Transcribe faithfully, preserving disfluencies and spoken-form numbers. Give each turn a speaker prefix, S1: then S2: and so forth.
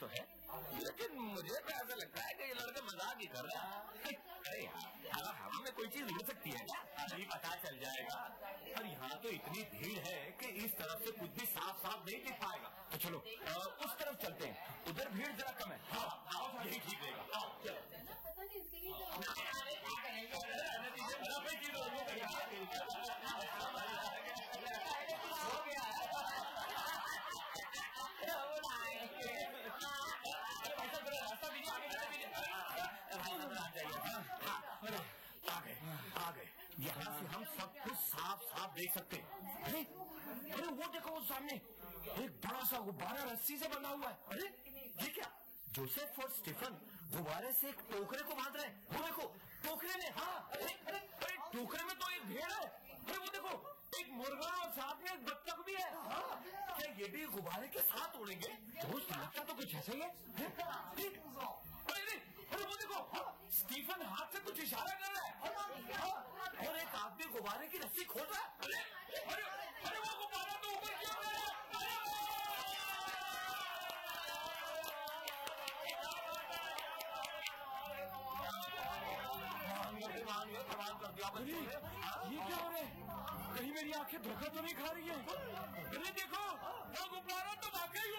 S1: तो है, लेकिन मुझे तो ऐसा लगता है कि ये लड़का मजाक ही कर रहा है। अरे यार, हवा में कोई चीज उड़ सकती है क्या?
S2: अभी पता चल जाएगा। और यहाँ तो इतनी भीड़ है कि इस तरफ से कुछ भी साफ साफ नहीं दिख पाएगा।
S1: तो चलो आ, उस तरफ चलते हैं, उधर भीड़ जरा कम है।
S2: हाँ, आओ, यही ठीक रहेगा। आओ, चलो।
S3: पता नहीं इसके लिए
S2: आ गए आ गए, यहाँ से हम सब कुछ साफ साफ देख सकते हैं।
S1: अरे अरे वो देखो, वो सामने एक बड़ा सा गुब्बारा रस्सी से बना हुआ है।
S2: अरे ये क्या? जोसेफ और स्टीफन गुब्बारे से एक टोकरे को बांध रहे हैं। वो देखो, टोकरे में। हाँ,
S1: अरे अरे अरे टोकरे में तो एक भेड़ है। अरे वो देखो, एक मुर्गा और साथ में एक बत्तख भी है।
S2: हाँ, क्या ये भी गुब्बारे के साथ उड़ेंगे?
S1: दोस्त लगता तो कुछ ऐसा ही है। अरे अरे वो देखो, स्टीफन हाथ से कुछ इशारा कर रहा है
S2: और एक आदमी गुब्बारे की रस्सी खोल रहा है।
S1: अरे अरे अरे वो गुब्बारा तो ऊपर क्यों गया?
S2: कर दिया।
S1: ये क्या हो रहा है? कहीं मेरी आंखें धोखा तो नहीं खा रही है? अरे देखो, वो गुब्बारा तो वाकई